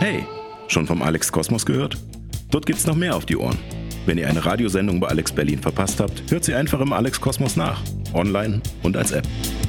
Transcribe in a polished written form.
Hey, schon vom Alex Kosmos gehört? Dort gibt's noch mehr auf die Ohren. Wenn ihr eine Radiosendung bei Alex Berlin verpasst habt, hört sie einfach im Alex Kosmos nach. Online und als App.